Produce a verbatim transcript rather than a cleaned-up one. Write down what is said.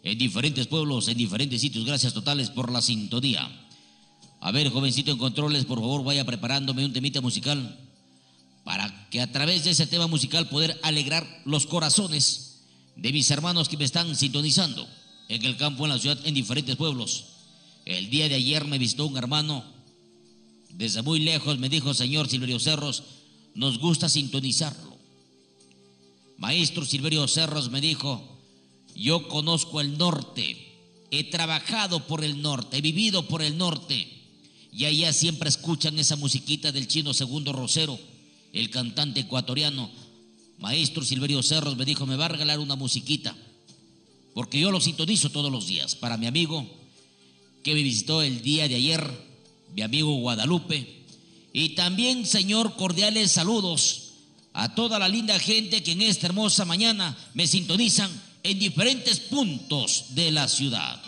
en diferentes pueblos, en diferentes sitios. Gracias totales por la sintonía. A ver, jovencito en controles, por favor, vaya preparándome un temita musical para que a través de ese tema musical poder alegrar los corazones de mis hermanos que me están sintonizando en el campo, en la ciudad, en diferentes pueblos. El día de ayer me visitó un hermano desde muy lejos, me dijo: señor Silverio Cerros, nos gusta sintonizarlo. Maestro Silverio Cerros, me dijo, yo conozco el norte, he trabajado por el norte, he vivido por el norte, y allá siempre escuchan esa musiquita del Chino Segundo Rosero, el cantante ecuatoriano. Maestro Silverio Cerros, me dijo, me va a regalar una musiquita, porque yo lo sintonizo todos los días. Para mi amigo que me visitó el día de ayer, mi amigo Guadalupe, y también, señor, cordiales saludos a toda la linda gente que en esta hermosa mañana me sintonizan en diferentes puntos de la ciudad.